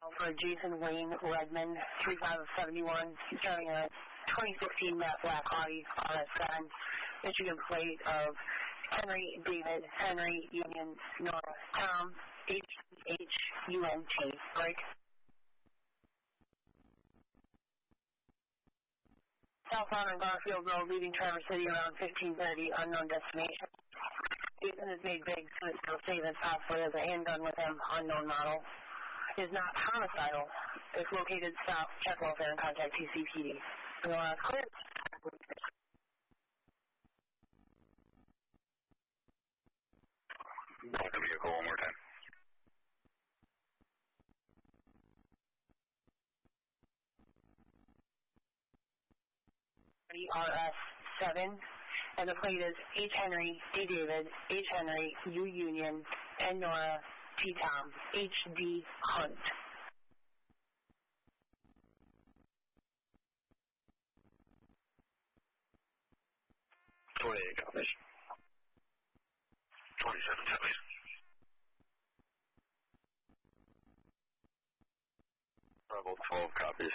For Jason Wayne Redmond, 3571, he's driving a 2016 Matt Black Audi RS7, Michigan plate of Henry David Henry Union Nora Tom HUNT. Break. Southbound on Garfield Road, leaving Traverse City around 15:30, unknown destination. Jason has made big suicidal statements, possibly has a handgun with him, unknown model. Is not homicidal. If located, stop, check welfare, and contact TCPD. Clear. Back the vehicle one more time. RS7, and the plate is H. Henry, D. David, H. Henry, U. Union, N. Nora, T. Tom, H. D. Hunt. 28 copies. 27 copies. Bravo 12 copies.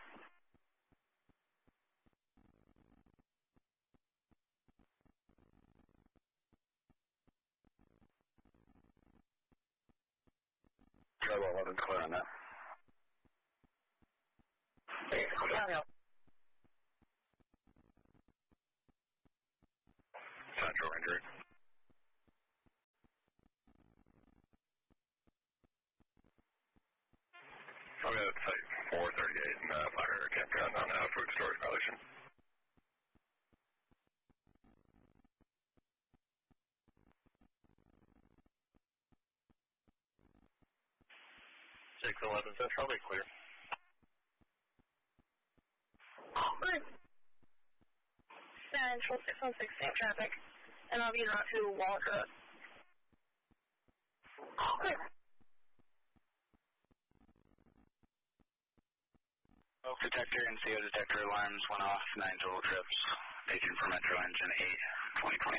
Bravo 11 clear on that. Yeah. Central injury. Okay, that's site 438 and fire campground on food storage violation. That's probably clear. Central 616 same traffic, and I'll be en route to Walnut Road. Clear. Smoke detector and CO detector alarms went off, 9 total trips. Agent for Metro Engine 8, 2020.